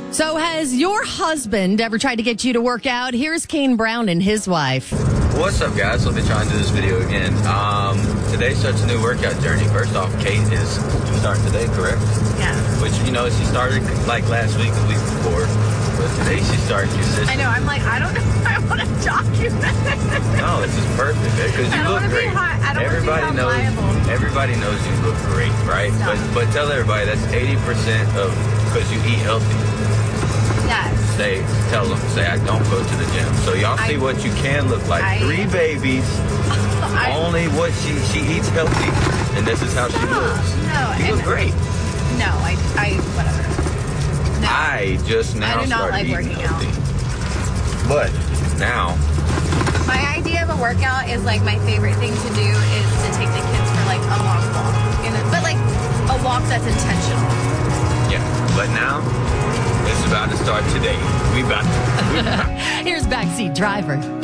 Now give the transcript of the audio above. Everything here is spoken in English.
So has your husband ever tried to get you to work out? Here's Kane Brown and his wife. What's up, guys? So I've been trying to do this video again. Today starts a new workout journey. First off, Kate is starting today, correct? Yeah. Which, you know, she started like last week, the week before. But today she's starting consistent. I know. I'm like, I don't know if I want to document it. No, this is perfect because you look great. Everybody knows you look great, right? But tell everybody that's 80% of because you eat healthy. Yes. Tell them, I don't go to the gym. So y'all see what you can look like. 3 babies. Only what she eats healthy, and this is how she looks. No, you look great. No, whatever. No. I just now started eating healthy. But now, my idea of a workout is like my favorite thing to do is to take the kids for like a long walk, but like a walk that's intentional. Yeah, but now it's about to start today. We about. Here's Backseat Driver.